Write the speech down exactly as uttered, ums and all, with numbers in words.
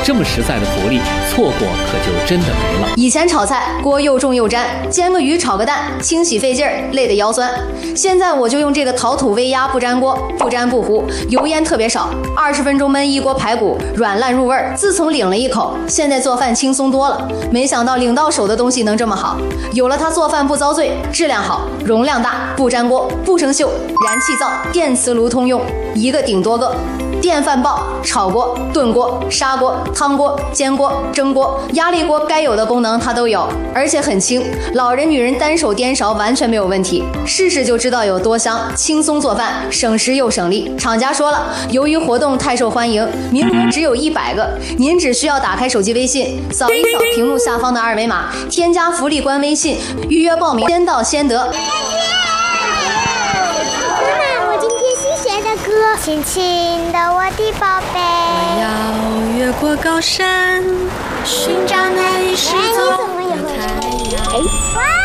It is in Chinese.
这么实在的福利，错过可就真的没了。 以前炒菜锅又重又粘，煎个鱼炒个蛋清洗费劲儿，累得腰酸。现在我就用这个陶土微压不粘锅，不粘不糊，油烟特别少，二十分钟焖一锅排骨，软烂入味儿。自从领了一口，现在做饭轻松多了。没想到领到手的东西能这么好，有了它做饭不遭罪，质量好，容量大，不粘锅，不生锈，燃气灶、电磁炉通用，一个顶多个。电饭煲、炒锅、炖锅、砂锅、汤锅、煎锅、蒸锅、压力锅，该有的功能它都有，而且很轻，老人女人单手颠勺完全没有问题。试试就知道有多香，轻松做饭，省时又省力。厂家说了，由于活动太受欢迎，名额只有一百个，您只需要打开手机微信，扫一扫屏幕下方的二维码，添加福利官微信，预约报名，先到先得。 歌，亲亲的我的宝贝， 我要越过高山，寻找那一失踪的太阳。